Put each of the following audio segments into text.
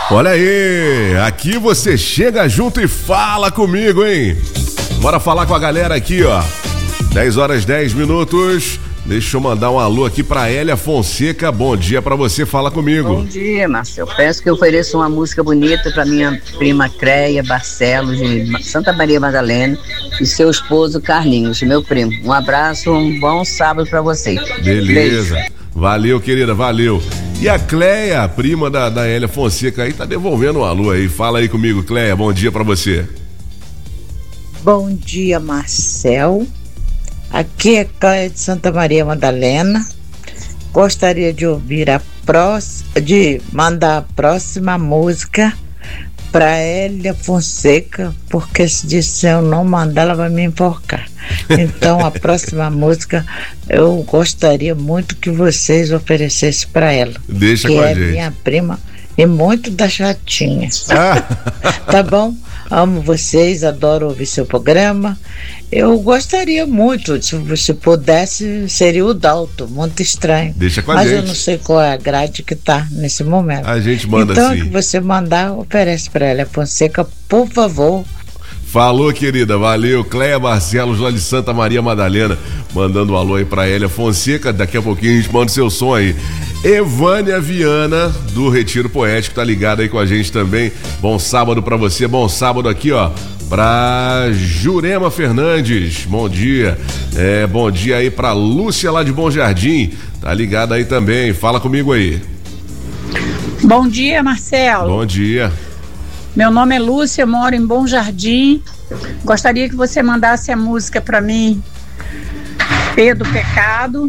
Olha aí, aqui você chega junto e fala comigo, hein? Bora falar com a galera aqui, ó. 10h10. Deixa eu mandar um alô aqui pra Hélia Fonseca. Bom dia pra você, fala comigo. Bom dia, Marcelo. Peço que eu ofereça uma música bonita pra minha prima Cleia Barcelos, de Santa Maria Madalena, e seu esposo Carlinhos, meu primo. Um abraço, um bom sábado pra vocês. Beleza. Beijo. Valeu, querida, valeu. E a Cleia, a prima da Hélia Fonseca aí, tá devolvendo um alô aí. Fala aí comigo, Cleia, bom dia pra você. Bom dia, Marcel. Aqui é Cleia de Santa Maria Madalena. Gostaria de ouvir de mandar a próxima música para Hélia Fonseca, porque se eu não mandar, ela vai me enforcar. Então, a próxima música eu gostaria muito que vocês oferecessem para ela. Deixa que com a é gente. Minha prima e muito da chatinha. Tá bom? Amo vocês, adoro ouvir seu programa. Eu gostaria muito, se pudesse, seria o Dalton, muito estranho. Deixa com a Mas gente. eu não sei qual é a grade que tá nesse momento. A gente manda então, sim. que você mandar, oferece para ela, Fonseca, por favor. Falou, querida, valeu. Cleia Barcelos, lá de Santa Maria Madalena, mandando um alô aí pra Hélia Fonseca. Daqui a pouquinho a gente manda o seu som aí. Evânia Viana, do Retiro Poético, tá ligada aí com a gente também. Bom sábado pra você, bom sábado aqui, ó, pra Jurema Fernandes, bom dia. Bom dia aí pra Lúcia, lá de Bom Jardim, tá ligada aí também, fala comigo aí. Bom dia, Marcelo. Bom dia. Meu nome é Lúcia, moro em Bom Jardim. Gostaria que você mandasse a música para mim, Pedro Pecado,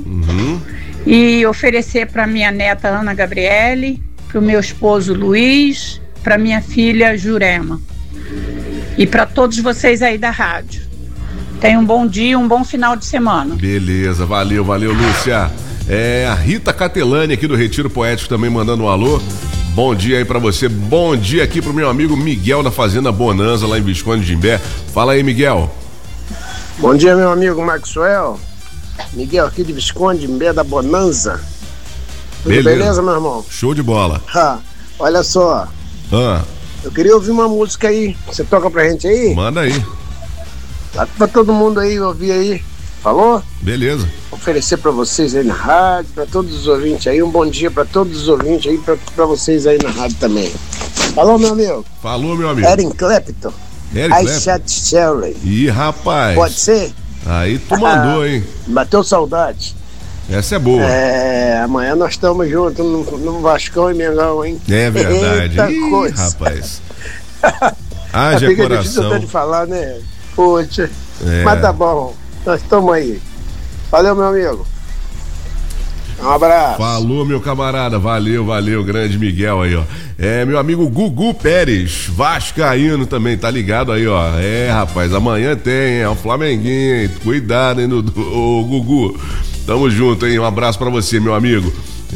e oferecer para minha neta Ana Gabriele, para o meu esposo Luiz, para minha filha Jurema e para todos vocês aí da rádio. Tenham um bom dia, um bom final de semana. Beleza, valeu, Lúcia. A Rita Catelani aqui do Retiro Poético também mandando um alô. Bom dia aí pra você, bom dia aqui pro meu amigo Miguel da Fazenda Bonanza, lá em Visconde de Imbé. Fala aí, Miguel. Bom dia, meu amigo Maxwell. Miguel aqui de Visconde de Imbé da Bonanza. Tudo beleza, meu irmão? Show de bola. Olha só. Eu queria ouvir uma música aí. Você toca pra gente aí? Manda aí. Pra todo mundo aí ouvir aí. Falou? Beleza. Oferecer pra vocês aí na rádio, pra todos os ouvintes aí. Um bom dia pra todos os ouvintes aí, pra vocês aí na rádio também. Falou, meu amigo? Falou, meu amigo. Eric Clapton. I Shot Cherry. Ih, rapaz. Pode ser? Aí tu mandou, hein? Bateu saudade. Essa é boa. Amanhã nós estamos juntos no Vascão e Mengão, hein? É verdade. Eita Ih, coisa. Rapaz. Haja fica coração. difícil até de falar, né? Poxa. Mas tá bom. Nós estamos aí. Valeu, meu amigo. Um abraço. Falou, meu camarada. Valeu, grande Miguel aí, ó. Meu amigo Gugu Pérez, vascaíno também, tá ligado aí, ó. Rapaz, amanhã tem, o Flamenguinho, hein? Cuidado, hein, ô Gugu. Tamo junto, hein? Um abraço pra você, meu amigo.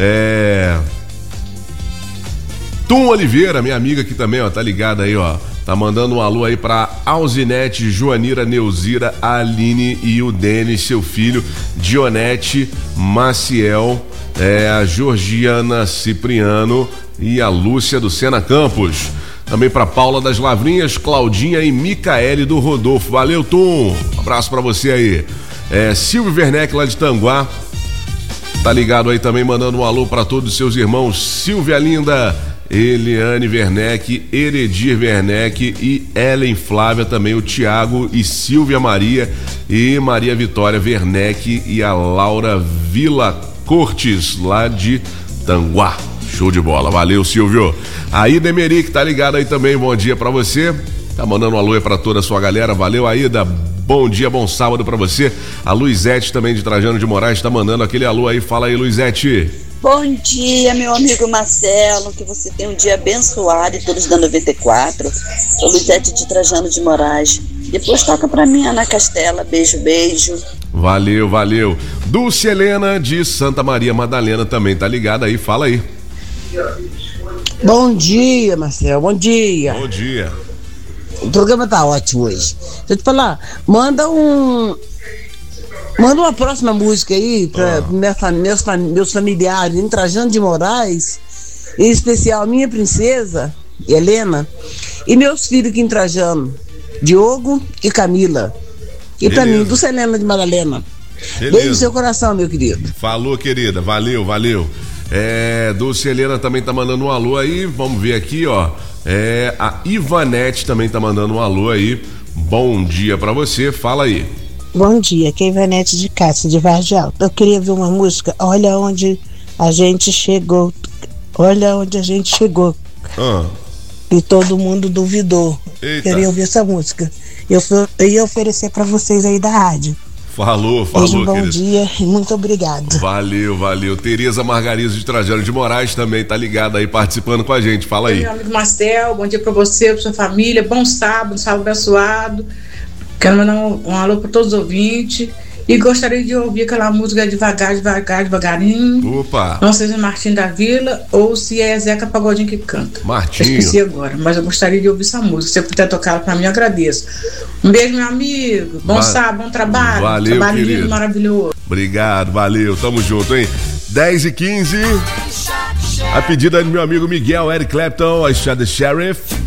Tum Oliveira, minha amiga aqui também, ó, tá ligada aí, ó. Tá mandando um alô aí pra Alzinete, Joanira, Neuzira, Aline e o Denis, seu filho, Dionete, Maciel, a Georgiana Cipriano e a Lúcia do Sena Campos. Também pra Paula das Lavrinhas, Claudinha e Micaele do Rodolfo. Valeu, Tum. Um abraço pra você aí. Silvio Werneck lá de Tanguá. Tá ligado aí também, mandando um alô pra todos os seus irmãos. Silvia Linda, Eliane Werneck, Heredir Werneck e Ellen Flávia também, o Tiago e Silvia Maria e Maria Vitória Werneck e a Laura Vila Cortes, lá de Tanguá. Show de bola, valeu, Silvio. Aida Emerick, tá ligado aí também, bom dia pra você. Tá mandando um alô aí pra toda a sua galera, valeu, Aida. Bom dia, bom sábado pra você. A Luizete também de Trajano de Moraes tá mandando aquele alô aí, fala aí, Luizete. Bom dia, meu amigo Marcelo, que você tenha um dia abençoado e todos da 94. Sou Luizete de Trajano de Moraes. Depois toca pra mim, Ana Castela, beijo. Valeu. Dulce Helena de Santa Maria Madalena também tá ligada aí, fala aí. Bom dia, Marcelo, bom dia. Bom dia. O programa tá ótimo hoje. Deixa eu te falar, manda uma próxima música aí para meus familiares em Trajano de Moraes, em especial minha princesa, Helena, e meus filhos aqui em Trajano, Diogo e Camila. E pra mim, do Helena de Madalena. Beijo no seu coração, meu querido. Falou, querida. Valeu. Dulce Helena também tá mandando um alô aí. Vamos ver aqui, ó. A Ivanete também tá mandando um alô aí. Bom dia pra você. Fala aí. Bom dia, aqui é a Ivanete de Cássia, de Vargem Alta. Eu queria ver uma música. Olha onde a gente chegou. Olha onde a gente chegou. E todo mundo duvidou. Eita. Queria ouvir essa música. Eu ia oferecer pra vocês aí da rádio. Falou, bom querido. Dia e muito obrigado. Valeu. Tereza Margariza de Trajano de Moraes também tá ligada aí, participando com a gente. Fala aí. Meu amigo Marcel, bom dia pra você, pra sua família. Bom sábado abençoado. Quero mandar um alô pra todos os ouvintes. E gostaria de ouvir aquela música devagarinho. Opa! Não sei se é Martim da Vila ou se é Zeca Pagodinho que canta. Martinho. Eu esqueci agora, mas eu gostaria de ouvir essa música. Se você puder tocar ela pra mim, eu agradeço. Um beijo, meu amigo. Bom sábado, bom trabalho. Valeu, trabalho querido. lindo, maravilhoso. Obrigado, valeu. Tamo junto, hein? 10h15. A pedida do meu amigo Miguel Eric Clapton, a The Sheriff.